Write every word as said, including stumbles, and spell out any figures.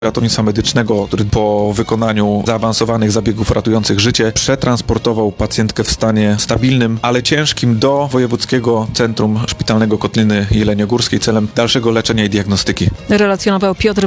ratownictwa medycznego, który po wykonaniu zaawansowanych zabiegów ratujących życie przetransportował pacjentkę w stanie stabilnym, ale ciężkim do Wojewódzkiego Centrum Szpitalnego Kotliny Jeleniogórskiej celem dalszego leczenia i diagnostyki. Relacjonował Piotr